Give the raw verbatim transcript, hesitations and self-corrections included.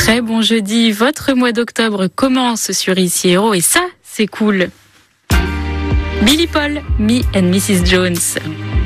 Très bon jeudi, votre mois d'octobre commence sur Ici Héros et ça, c'est cool. Billy Paul, Me and missus Jones.